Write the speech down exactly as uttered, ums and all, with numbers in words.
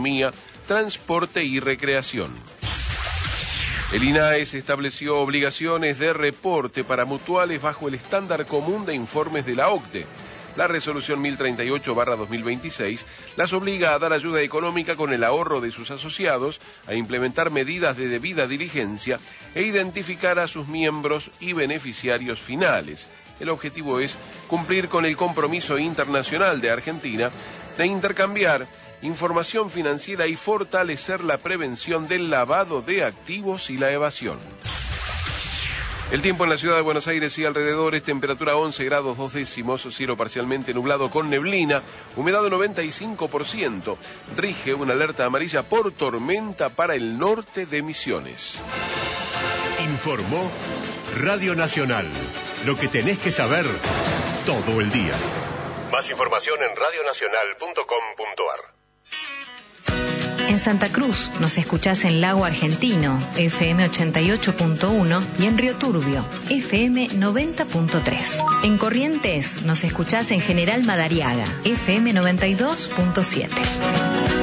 economía, transporte y recreación. El INAES estableció obligaciones de reporte para mutuales bajo el estándar común de informes de la O C D E. La resolución mil treinta y ocho barra dos mil veintiséis las obliga a dar ayuda económica con el ahorro de sus asociados, a implementar medidas de debida diligencia e identificar a sus miembros y beneficiarios finales. El objetivo es cumplir con el compromiso internacional de Argentina de intercambiar información financiera y fortalecer la prevención del lavado de activos y la evasión. El tiempo en la ciudad de Buenos Aires y alrededores, temperatura once grados dos décimos, cielo parcialmente nublado con neblina, humedad noventa y cinco por ciento, rige una alerta amarilla por tormenta para el norte de Misiones. Informó Radio Nacional, lo que tenés que saber todo el día. Más información en radio nacional punto com punto ar. En Santa Cruz nos escuchás en Lago Argentino, F M ochenta y ocho punto uno, y en Río Turbio, F M noventa punto tres. En Corrientes nos escuchás en General Madariaga, F M noventa y dos punto siete.